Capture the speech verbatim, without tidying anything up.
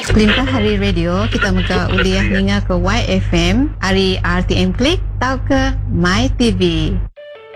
Limpah Hari Radio, kita muka uliah ninga ke Y F M, hari R T M Klik, tau ke My T V.